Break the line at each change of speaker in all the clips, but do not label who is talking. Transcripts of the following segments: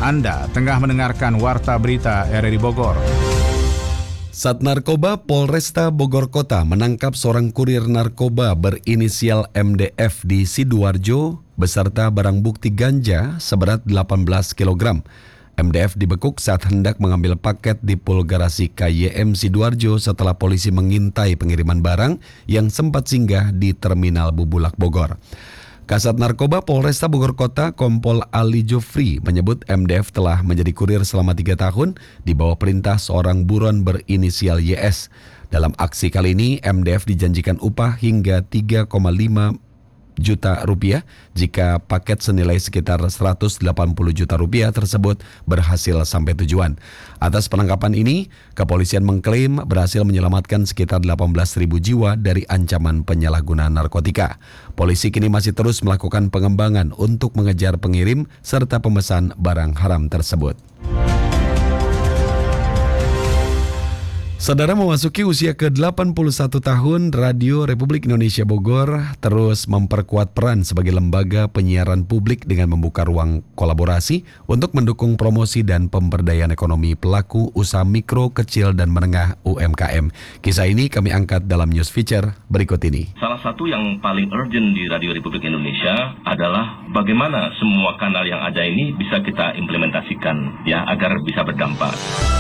Anda tengah mendengarkan Warta Berita RRI Bogor.
Sat Narkoba Polresta Bogor Kota menangkap seorang kurir narkoba berinisial MDF di Sidoarjo beserta barang bukti ganja seberat 18 kg. MDF dibekuk saat hendak mengambil paket di Pul Garasi KYM Sidoarjo setelah polisi mengintai pengiriman barang yang sempat singgah di Terminal Bubulak Bogor. Kasat Narkoba Polresta Bogor Kota Kompol Ali Jofri menyebut MDF telah menjadi kurir selama 3 tahun di bawah perintah seorang buron berinisial YS. Dalam aksi kali ini, MDF dijanjikan upah hingga 3,5 juta rupiah jika paket senilai sekitar 180 juta rupiah tersebut berhasil sampai tujuan. Atas penangkapan ini, kepolisian mengklaim berhasil menyelamatkan sekitar 18.000 jiwa dari ancaman penyalahgunaan narkotika. Polisi kini masih terus melakukan pengembangan untuk mengejar pengirim serta pemesan barang haram tersebut. Saudara, memasuki usia ke-81 tahun, Radio Republik Indonesia Bogor terus memperkuat peran sebagai lembaga penyiaran publik dengan membuka ruang kolaborasi untuk mendukung promosi dan pemberdayaan ekonomi pelaku usaha mikro, kecil, dan menengah UMKM. Kisah ini kami angkat dalam news feature berikut ini.
Salah satu yang paling urgent di Radio Republik Indonesia adalah bagaimana semua kanal yang ada ini bisa kita implementasikan ya agar bisa berdampak.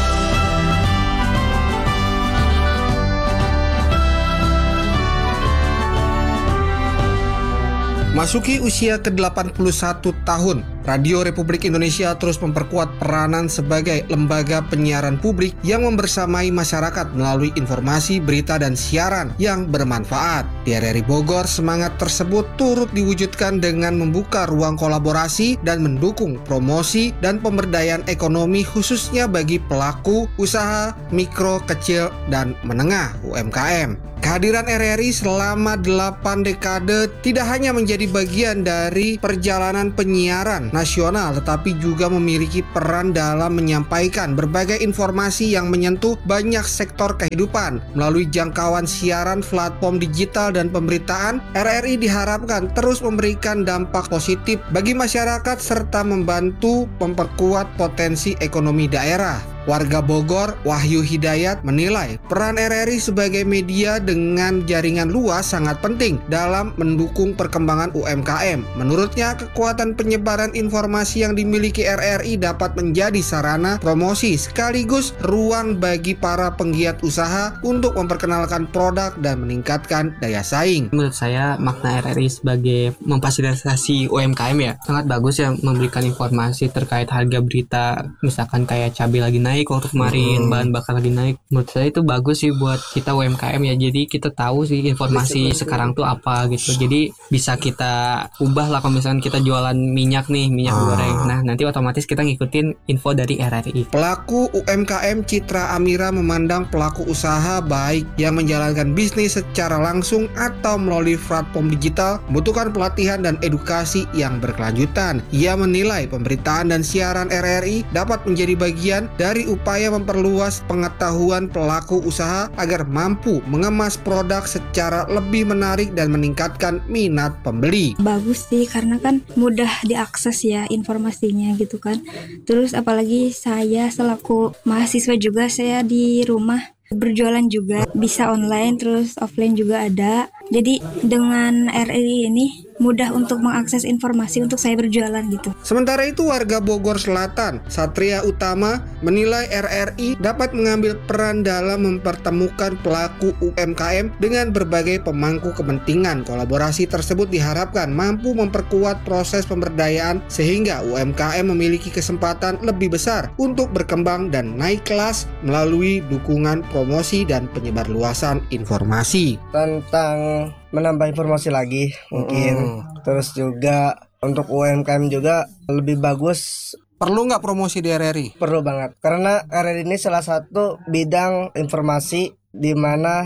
Masuki usia ke-81 tahun, Radio Republik Indonesia terus memperkuat peranan sebagai lembaga penyiaran publik yang membersamai masyarakat melalui informasi, berita, dan siaran yang bermanfaat. Di RRI Bogor, semangat tersebut turut diwujudkan dengan membuka ruang kolaborasi dan mendukung promosi dan pemberdayaan ekonomi khususnya bagi pelaku usaha mikro, kecil, dan menengah UMKM. Kehadiran RRI selama 8 dekade tidak hanya menjadi bagian dari perjalanan penyiaran nasional, tetapi juga memiliki peran dalam menyampaikan berbagai informasi yang menyentuh banyak sektor kehidupan. Melalui jangkauan siaran, platform digital, dan pemberitaan, RRI diharapkan terus memberikan dampak positif bagi masyarakat serta membantu memperkuat potensi ekonomi daerah. Warga Bogor, Wahyu Hidayat, menilai peran RRI sebagai media dengan jaringan luas sangat penting dalam mendukung perkembangan UMKM. Menurutnya, kekuatan penyebaran informasi yang dimiliki RRI dapat menjadi sarana promosi sekaligus ruang bagi para penggiat usaha untuk memperkenalkan produk dan meningkatkan daya saing.
Menurut saya, makna RRI sebagai memfasilitasi UMKM ya sangat bagus ya, memberikan informasi terkait harga berita, misalkan kayak cabai lagi naik waktu kemarin, bahan bakar lagi naik. Menurut saya itu bagus sih buat kita UMKM ya, jadi kita tahu sih informasi sekarang tuh apa gitu, jadi bisa kita ubah lah. Kalau misalkan kita jualan minyak goreng, nah nanti otomatis kita ngikutin info dari RRI.
Pelaku UMKM Citra Amira memandang pelaku usaha baik yang menjalankan bisnis secara langsung atau melalui platform digital membutuhkan pelatihan dan edukasi yang berkelanjutan. Ia menilai pemberitaan dan siaran RRI dapat menjadi bagian dari upaya memperluas pengetahuan pelaku usaha agar mampu mengemas produk secara lebih menarik dan meningkatkan minat pembeli.
Bagus sih, karena kan mudah diakses ya informasinya gitu kan. Terus apalagi saya selaku mahasiswa juga, saya di rumah berjualan juga, bisa online terus offline juga ada. Jadi dengan RRI ini mudah untuk mengakses informasi untuk saya berjualan gitu.
Sementara itu, warga Bogor Selatan, Satria Utama, menilai RRI dapat mengambil peran dalam mempertemukan pelaku UMKM dengan berbagai pemangku kepentingan. Kolaborasi tersebut diharapkan mampu memperkuat proses pemberdayaan sehingga UMKM memiliki kesempatan lebih besar untuk berkembang dan naik kelas melalui dukungan promosi dan penyebarluasan informasi.
Tentang menambah informasi lagi mungkin. Terus juga untuk UMKM juga lebih bagus.
Perlu nggak promosi di RRI?
Perlu banget, karena RRI ini salah satu bidang informasi di mana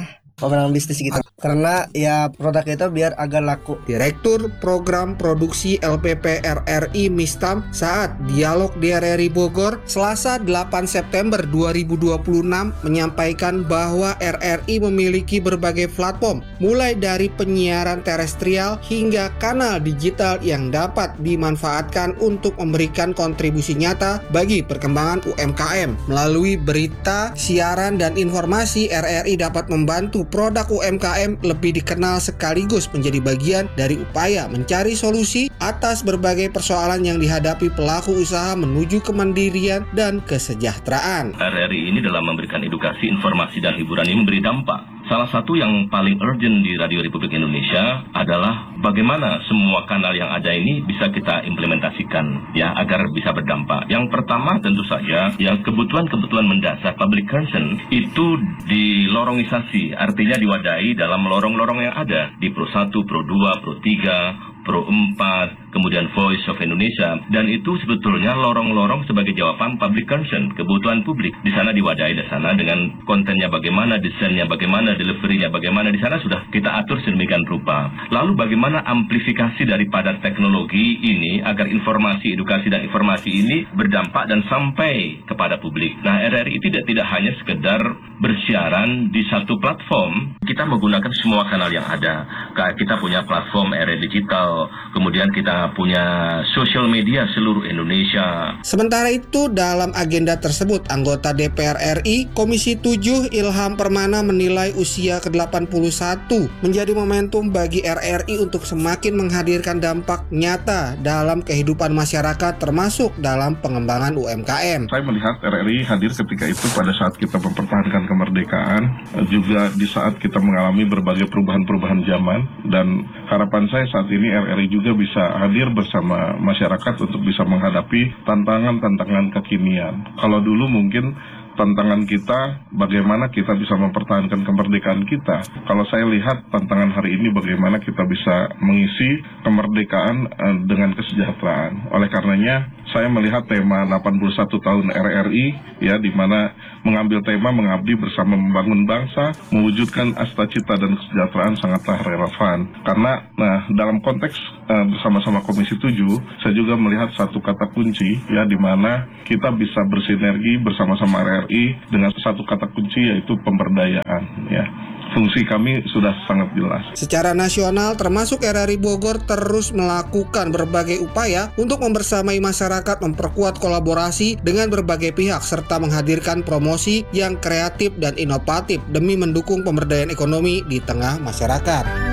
pemenang bisnis gitu. Karena ya produk itu biar agak laku.
Direktur Program Produksi LPP RRI Mistam saat dialog di RRI Bogor Selasa 8 September 2026 menyampaikan bahwa RRI memiliki berbagai platform mulai dari penyiaran terestrial hingga kanal digital yang dapat dimanfaatkan untuk memberikan kontribusi nyata bagi perkembangan UMKM. Melalui berita, siaran, dan informasi, RRI dapat membantu produk UMKM lebih dikenal sekaligus menjadi bagian dari upaya mencari solusi atas berbagai persoalan yang dihadapi pelaku usaha menuju kemandirian dan kesejahteraan.
RRI ini dalam memberikan edukasi, informasi, dan hiburan ini memberi dampak. Salah satu yang paling urgent di Radio Republik Indonesia adalah bagaimana semua kanal yang ada ini bisa kita implementasikan ya agar bisa berdampak. Yang pertama tentu saja yang kebutuhan-kebutuhan mendasar public concern itu dilorongisasi, artinya diwadahi dalam lorong-lorong yang ada di Pro 1, Pro 2, Pro 3, Pro 4, kemudian Voice of Indonesia, dan itu sebetulnya lorong-lorong sebagai jawaban public concern, kebutuhan publik. Di sana diwadahi di sana dengan kontennya bagaimana, desainnya bagaimana, deliverynya bagaimana, di sana sudah kita atur sedemikian rupa. Lalu bagaimana amplifikasi daripada teknologi ini agar informasi, edukasi dan informasi ini berdampak dan sampai kepada publik. Nah, RRI tidak hanya sekedar bersiaran di satu platform, kita menggunakan semua kanal yang ada. Kita punya platform RRI Digital, kemudian kita punya social media seluruh Indonesia.
Sementara itu, dalam agenda tersebut, anggota DPR RI Komisi 7 Ilham Permana menilai usia ke-81 menjadi momentum bagi RRI untuk semakin menghadirkan dampak nyata dalam kehidupan masyarakat termasuk dalam pengembangan UMKM.
Saya melihat RRI hadir ketika itu pada saat kita mempertahankan kemerdekaan, juga di saat kita mengalami berbagai perubahan-perubahan zaman, dan harapan saya saat ini RRI juga bisa hadir bersama masyarakat untuk bisa menghadapi tantangan-tantangan kekinian. Kalau dulu mungkin tantangan kita bagaimana kita bisa mempertahankan kemerdekaan kita. Kalau saya lihat tantangan hari ini bagaimana kita bisa mengisi kemerdekaan dengan kesejahteraan. Oleh karenanya saya melihat tema 81 tahun RRI ya, di mana mengambil tema mengabdi bersama membangun bangsa, mewujudkan cita-cita dan kesejahteraan sangatlah relevan. Karena dalam konteks bersama-sama Komisi 7, saya juga melihat satu kata kunci ya, di mana kita bisa bersinergi bersama-sama RRI dengan satu kata kunci yaitu pemberdayaan ya. Fungsi kami sudah sangat jelas.
Secara nasional, termasuk RRI Bogor terus melakukan berbagai upaya untuk membersamai masyarakat, memperkuat kolaborasi dengan berbagai pihak, serta menghadirkan promosi yang kreatif dan inovatif demi mendukung pemberdayaan ekonomi di tengah masyarakat.